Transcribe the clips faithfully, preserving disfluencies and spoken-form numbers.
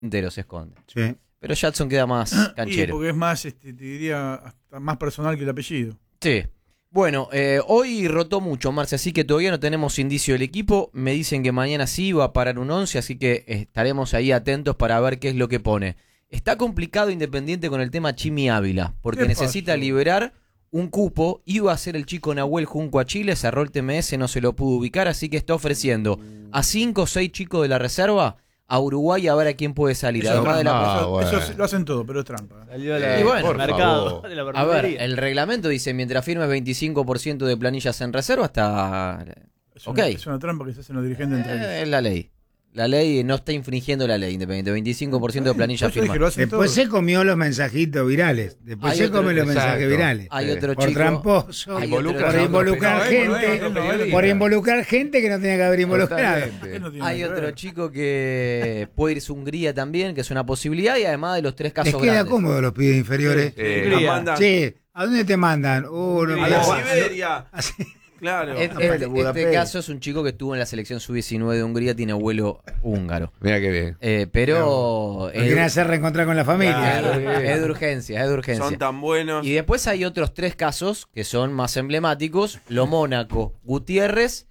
entero se esconde. Sí. Pero Jadson queda más canchero. Sí, porque es más, este, te diría, hasta más personal que el apellido. Sí. Bueno, eh, hoy rotó mucho, Marce, así que todavía no tenemos indicio del equipo. Me dicen que mañana sí va a parar un once, así que estaremos ahí atentos para ver qué es lo que pone. Está complicado Independiente con el tema Chimi Ávila, porque necesita pasó? liberar un cupo. Iba a ser el chico Nahuel Junco a Chile, cerró el T M S, no se lo pudo ubicar, así que está ofreciendo a cinco o seis chicos de la reserva a Uruguay a ver a quién puede salir. Eso, Además de la... no, eso, bueno. eso lo hacen todo, pero es trampa. Salió la, y bueno, por mercado de la a ver, el reglamento dice, mientras firmes veinticinco por ciento de planillas en reserva, está... Es ok. Una, es una trampa que se hacen los dirigentes entre ellos. Eh, es la ley. La ley no está infringiendo la ley, Independiente. veinticinco por ciento de planillas Yo dije, lo firmadas. hacen Después todo. se comió los mensajitos virales. Después Hay se otro- come los exacto. mensajes virales. Hay Sí. otro Por chico... tramposo, hay Involucra otro- por a otros involucrar periodistas. gente, No, no, no, no, no, por no. involucrar gente que no tenía que haber involucrado. Totalmente. No tiene Hay nada que otro ver. chico que puede irse a Hungría también, que es una posibilidad, y además de los tres Les casos queda grandes. cómodo los pibes inferiores. Eh, Hungría. nos mandan Che, ¿a dónde te mandan? Uh, no, a la mirá. Siberia. Así. Claro. Este, Aparte, este Budapest. caso es un chico que estuvo en la selección sub diecinueve de Hungría, tiene abuelo húngaro. Mira qué bien. Eh, pero Lo quieren hacer reencontrar con la familia. Claro. es, es de urgencia, es de urgencia. Son tan buenos. Y después hay otros tres casos que son más emblemáticos: Lo Mónaco, Gutiérrez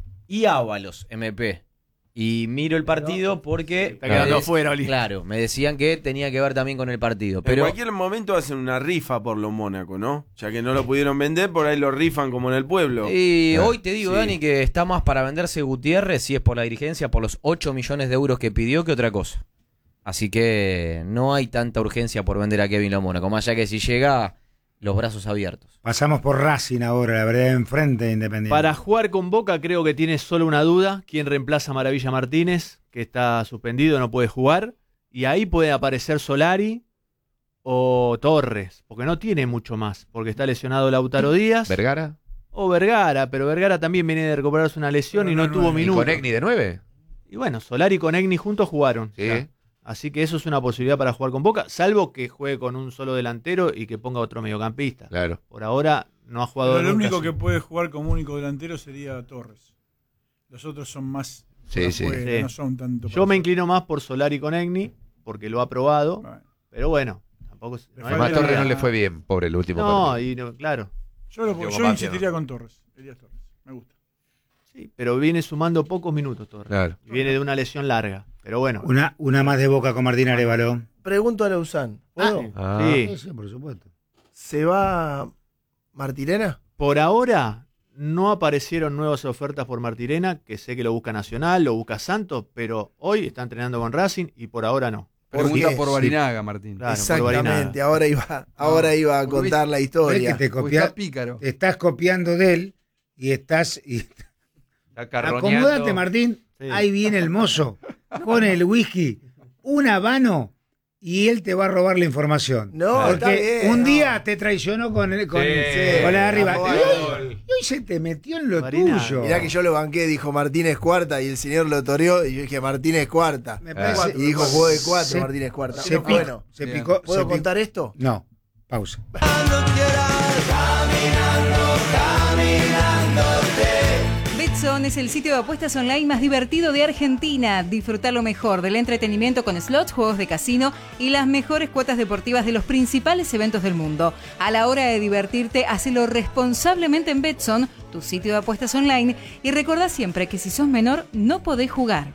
y Ábalos, M P. Y miro el partido porque... Está quedando me afuera, Oli. Claro, me decían que tenía que ver también con el partido. En Pero cualquier momento hacen una rifa por los Mónaco, ¿no? Ya que no lo pudieron vender, por ahí lo rifan como en el pueblo. Y Ah, hoy te digo, sí. Dani, que está más para venderse Gutiérrez, si es por la dirigencia, por los ocho millones de euros que pidió, que otra cosa. Así que no hay tanta urgencia por vender a Kevin Lo Mónaco, más allá que si llega, los brazos abiertos. Pasamos por Racing ahora, la verdad, enfrente de Independiente. Para jugar con Boca creo que tiene solo una duda. ¿Quién reemplaza a Maravilla Martínez? Que está suspendido, no puede jugar. Y ahí puede aparecer Solari o Torres, porque no tiene mucho más. Porque está lesionado Lautaro Díaz ¿Vergara? o Vergara, pero Vergara también viene de recuperarse una lesión Pero y no, no, tuvo no, ¿Y minutos. con Egni de nueve? Y bueno, Solari con Egni juntos jugaron. Sí. Ya. Así que eso es una posibilidad para jugar con Boca, salvo que juegue con un solo delantero y que ponga otro mediocampista. Claro. Por ahora no ha jugado Pero el nunca único así. que puede jugar como único delantero sería Torres. Los otros son más. Sí, por sí. afuera, Sí. No son tanto. Yo me inclino más por Solari con Egni, porque lo ha probado, Bueno, pero bueno, tampoco es- Le no falta hay Además, la- Torres manera. no le fue bien, pobre el último No, partido. y no, claro. yo lo- Qué yo bombazo, insistiría ¿no? con Torres. Elías Torres. Me gusta. Sí, pero viene sumando pocos minutos Torres. Claro. Y viene de una lesión larga. Pero bueno. Una, una más de Boca con Martín Arévalo. Pregunto a Lausanne. ¿Puedo? Sí. Ah. Sí. Sí, por supuesto. ¿Se va Martirena? Por ahora no aparecieron nuevas ofertas por Martirena, que sé que lo busca Nacional, lo busca Santos, pero hoy está entrenando con Racing y por ahora no. Pregunta qué? por Barinaga, Martín. Claro, por Exactamente, Barinaga. ahora iba, ahora iba a porque contar la Es que historia. te Porque copia- está pícaro. te estás copiando de él y estás... Y... Está carroñando. Acomódate, Martín. Sí. Ahí viene el mozo con el whisky, un habano y él te va a robar la información. No, está Porque bien, un no. día te traicionó con, el, con, Sí, con la de arriba. la Y joda. hoy, y hoy se te metió en lo Marina, tuyo. Mirá que yo lo banqué, dijo Martínez cuarta y el señor lo toreó y yo dije Martínez cuarta. Me parece- Y dijo juego de cuatro, se- Martínez cuarta. Se, Bueno, picó, se Bien. picó. ¿puedo se picó. contar esto? No, pausa. Betson es el sitio de apuestas online más divertido de Argentina. Disfruta lo mejor del entretenimiento con slots, juegos de casino y las mejores cuotas deportivas de los principales eventos del mundo. A la hora de divertirte, hacelo responsablemente en Betson, tu sitio de apuestas online, y recordá siempre que si sos menor no podés jugar.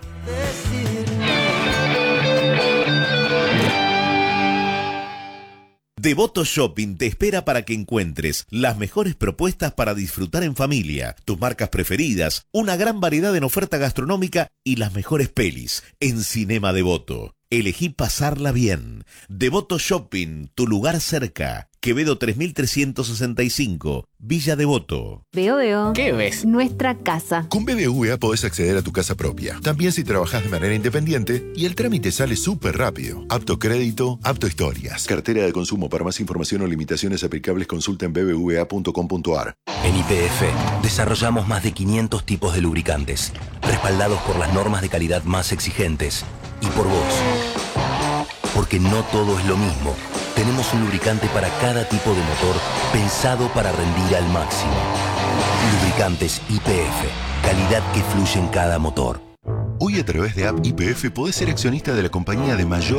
Devoto Shopping te espera para que encuentres las mejores propuestas para disfrutar en familia, tus marcas preferidas, una gran variedad en oferta gastronómica y las mejores pelis en Cinema Devoto. Elegí pasarla bien. Devoto Shopping, tu lugar cerca. Quevedo tres mil trescientos sesenta y cinco, Villa Devoto. Veo, veo. ¿Qué ves? Nuestra casa. Con B B V A podés acceder a tu casa propia, también si trabajás de manera independiente, y el trámite sale súper rápido. Apto crédito, apto historias. Cartera de consumo. Para más información o limitaciones aplicables, consulta en b b v a punto com punto a r. En Y P F desarrollamos más de quinientos tipos de lubricantes, respaldados por las normas de calidad más exigentes y por vos. Porque no todo es lo mismo. Tenemos un lubricante para cada tipo de motor pensado para rendir al máximo. Lubricantes Y P F, calidad que fluye en cada motor. Hoy a través de App Y P F podés ser accionista de la compañía de mayor